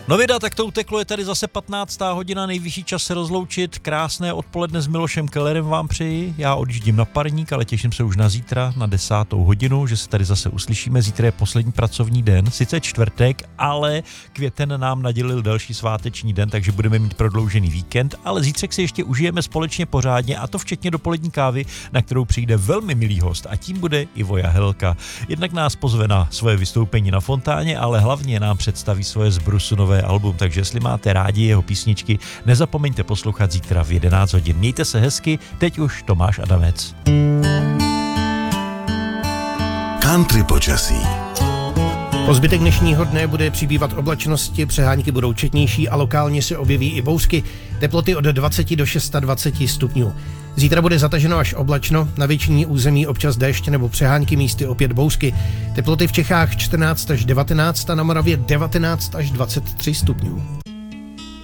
No vida, tak to uteklo, je tady zase 15. hodina, nejvyšší čas se rozloučit. Krásné odpoledne s Milošem Kellerem vám přeji. Já odjíždím na parník, ale těším se už na zítra, na 10. hodinu, že se tady zase uslyšíme. Zítra je poslední pracovní den, sice čtvrtek, ale květen nám nadělil další sváteční den, takže budeme mít prodloužený víkend, ale zítřek si ještě užijeme společně pořádně, a to včetně dopolední kávy, na kterou přijde velmi milý host, a tím bude Ivo Jahelka. Jednak nás pozve na svoje vystoupení na fontáně, ale hlavně nám představí svoje zbrusunové album, takže jestli máte rádi jeho písničky, nezapomeňte poslouchat zítra v 11 hodin. Mějte se hezky, teď už Tomáš Adamec. Country počasí. Po zbytek dnešního dne bude přibývat oblačnosti, přehánky budou četnější a lokálně se objeví i bouřky, teploty od 20 do 26 stupňů. Zítra bude zataženo až oblačno, na většině území občas déšť nebo přehánky, místy opět bouřky. Teploty v Čechách 14 až 19 a na Moravě 19 až 23 stupňů.